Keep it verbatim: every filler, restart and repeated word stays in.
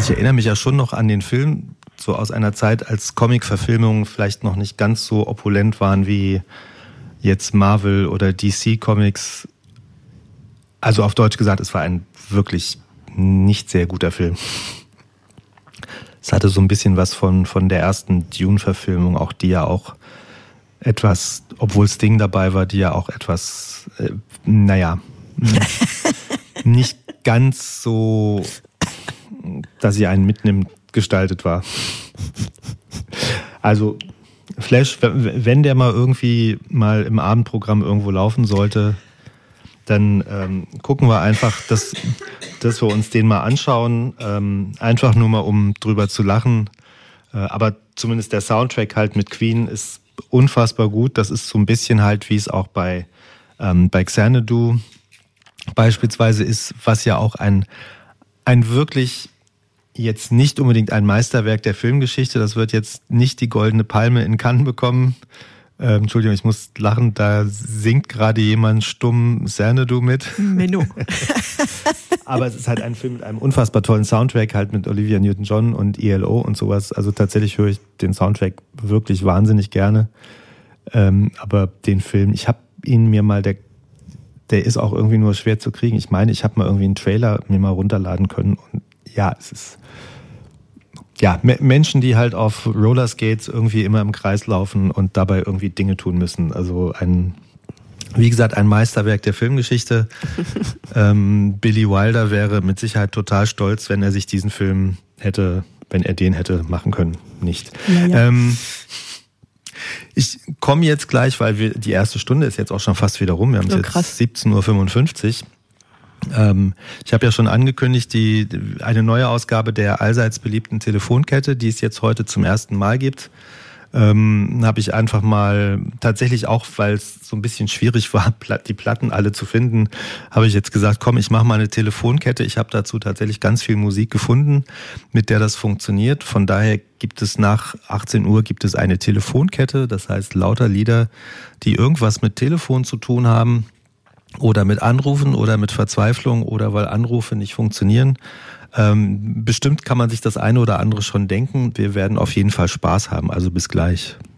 Also ich erinnere mich ja schon noch an den Film, so aus einer Zeit, als Comic-Verfilmungen vielleicht noch nicht ganz so opulent waren wie jetzt Marvel oder D C Comics. Also auf Deutsch gesagt, es war ein wirklich nicht sehr guter Film. Es hatte so ein bisschen was von, von der ersten Dune-Verfilmung, auch die ja auch etwas, obwohl Sting dabei war, die ja auch etwas, äh, naja, nicht ganz so, dass sie einen mitnimmt, gestaltet war. Also Flash, wenn der mal irgendwie mal im Abendprogramm irgendwo laufen sollte, dann ähm, gucken wir einfach, dass, dass wir uns den mal anschauen, ähm, einfach nur mal, um drüber zu lachen. Äh, aber zumindest der Soundtrack halt mit Queen ist unfassbar gut. Das ist so ein bisschen halt, wie es auch bei, ähm, bei Xanadu beispielsweise ist, was ja auch ein, ein wirklich jetzt nicht unbedingt ein Meisterwerk der Filmgeschichte. Das wird jetzt nicht die Goldene Palme in Cannes bekommen. Ähm, Entschuldigung, ich muss lachen, da singt gerade jemand stumm Xanadu mit. Menno. Aber es ist halt ein Film mit einem unfassbar tollen Soundtrack, halt mit Olivia Newton-John und E L O und sowas. Also tatsächlich höre ich den Soundtrack wirklich wahnsinnig gerne. Ähm, aber den Film, ich habe ihn mir mal, der, der ist auch irgendwie nur schwer zu kriegen. Ich meine, ich habe mal irgendwie einen Trailer mir mal runterladen können. Und ja, es ist... Ja, Menschen, die halt auf Rollerskates irgendwie immer im Kreis laufen und dabei irgendwie Dinge tun müssen. Also ein, wie gesagt, ein Meisterwerk der Filmgeschichte. ähm, Billy Wilder wäre mit Sicherheit total stolz, wenn er sich diesen Film hätte, wenn er den hätte machen können. Nicht. Ja, ja. Ähm, ich komme jetzt gleich, weil wir, die erste Stunde ist jetzt auch schon fast wieder rum. Wir haben Oh, jetzt krass. siebzehn Uhr fünfundfünfzig. Ähm, ich habe ja schon angekündigt, die, eine neue Ausgabe der allseits beliebten Telefonkette, die es jetzt heute zum ersten Mal gibt, ähm, habe ich einfach mal tatsächlich auch, weil es so ein bisschen schwierig war, die Platten alle zu finden, habe ich jetzt gesagt, komm, ich mache mal eine Telefonkette. Ich habe dazu tatsächlich ganz viel Musik gefunden, mit der das funktioniert. Von daher gibt es nach achtzehn Uhr gibt es eine Telefonkette, das heißt lauter Lieder, die irgendwas mit Telefon zu tun haben. Oder mit Anrufen oder mit Verzweiflung oder weil Anrufe nicht funktionieren. Ähm, bestimmt kann man sich das eine oder andere schon denken. Wir werden auf jeden Fall Spaß haben, also bis gleich.